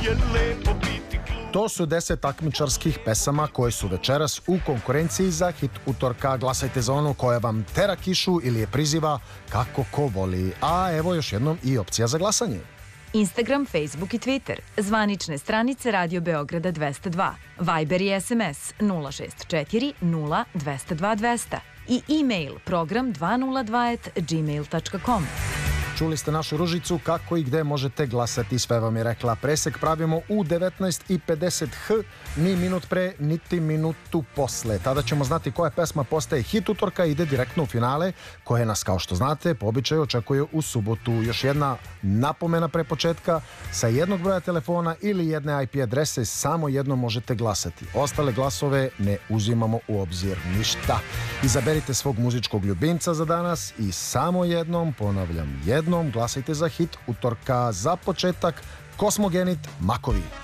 To su 10 takmičarskih pesama koje su večeras u konkurenciji za hit utorka. Glasajte za onu koja vam tera kišu ili je priziva kako ko voli. A evo još jednom i opcija za glasanje. Instagram, Facebook i Twitter. Zvanične stranice Radio Beograda 202. Viber i SMS 064 0 202 200. I e-mail program 202@gmail.com. Čuli ste našu Ružicu kako i gde možete glasati. Sve vam je rekla. Presek pravimo u 19:50 ni minut pre, niti minutu posle. Tada ćemo znati koja pesma postaje hit utorka i ide direktno u finale, koje nas, kao što znate, po običaju očekuje u subotu. Još jedna napomena pre početka. Sa jednog broja telefona ili jedne IP adrese samo jedno možete glasati. Ostale glasove ne uzimamo u obzir ništa. Izaberite svog muzičkog ljubimca za danas i samo jednom, ponavljam, jednom glasajte za hit utorka. Za početak Kosmogenit Makovi.